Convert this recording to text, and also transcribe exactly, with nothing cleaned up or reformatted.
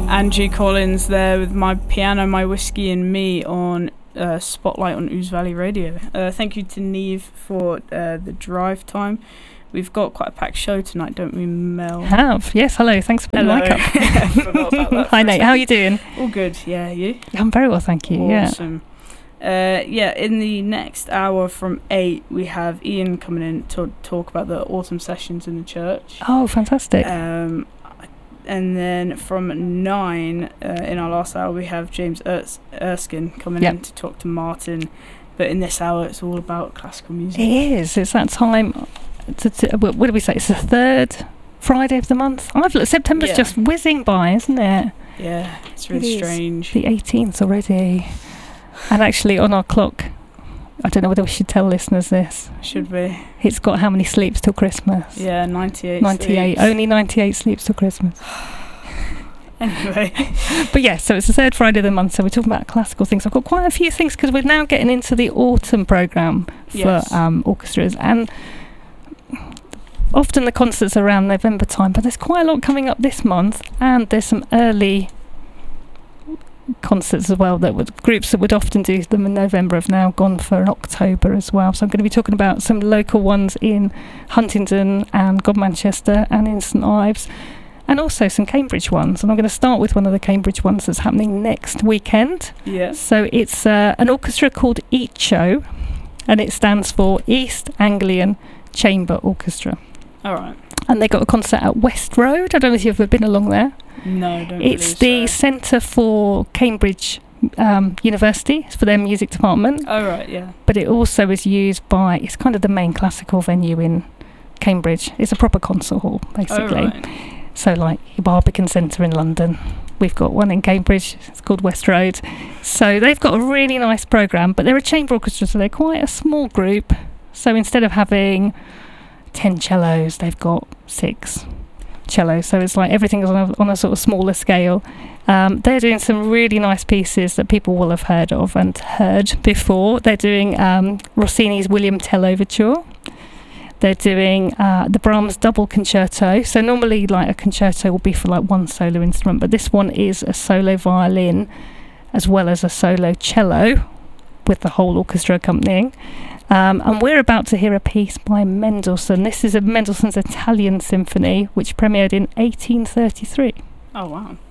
Angie Collins there with My Piano, My Whiskey and Me on uh, Spotlight on Ouse Valley Radio. Uh, thank you to Neve for uh, the drive time. We've got quite a packed show tonight, don't we, Mel? Have, yes, hello, thanks for the mic up. Forgot about that. Hi Nate, how are you doing? All good, yeah, you? I'm very well, thank you. Awesome. Yeah. Uh, yeah, in the next hour from eight, we have Ian coming in to talk about the autumn sessions in the church. Oh, fantastic. Um, and then from nine, uh, in our last hour, we have James Ers- Erskine coming yep. in to talk to Martin. But in this hour, it's all about classical music. It is. It's that time. To, to, what do we say? It's the third Friday of the month. I've looked, September's yeah. just whizzing by, isn't it? Yeah, it's really it strange. The eighteenth already. And actually, on our clock, I don't know whether we should tell listeners this. Should we? It's got how many sleeps till Christmas? Yeah, ninety-eight. ninety-eight. Sleeps. Only ninety-eight sleeps till Christmas. Anyway. But yeah, so it's the third Friday of the month, so we're talking about classical things. I've got quite a few things because we're now getting into the autumn programme for yes. um, orchestras. And often the concerts are around November time, but there's quite a lot coming up this month, and there's some early concerts as well that would groups that would often do them in November have now gone for an October as well. So I'm going to be talking about some local ones in Huntingdon and Godmanchester and in St Ives, and also some Cambridge ones. And I'm going to start with one of the Cambridge ones that's happening next weekend. Yeah. So it's uh, an orchestra called E A C H O, and it stands for East Anglian Chamber Orchestra. All right. And they got a concert at West Road. I don't know if you've ever been along there. No, don't It's the so. Centre for Cambridge um, University. It's for their music department. Oh, right, yeah. But it also is used by, it's kind of the main classical venue in Cambridge. It's a proper concert hall, basically. Oh, right. So like your Barbican Centre in London. We've got one in Cambridge. It's called West Road. So they've got a really nice programme, but they're a chamber orchestra, so they're quite a small group. So instead of having ten cellos, they've got six cellos, so it's like everything is on a, on a sort of smaller scale. Um, they're doing some really nice pieces that people will have heard of and heard before. They're doing um, Rossini's William Tell Overture. They're doing uh, the Brahms Double Concerto. So normally like a concerto will be for like one solo instrument, but this one is a solo violin as well as a solo cello with the whole orchestra accompanying. Um, and we're about to hear a piece by Mendelssohn. This is a Mendelssohn's Italian Symphony, which premiered in eighteen thirty-three. Oh, wow.